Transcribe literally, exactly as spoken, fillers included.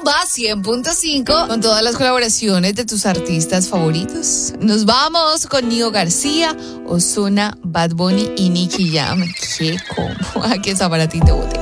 Rumba cien punto cinco con todas las colaboraciones de tus artistas favoritos. Nos vamos con Nio García, Ozuna, Bad Bunny y Nicky Jam. Qué combo. A que esa para ti te bote.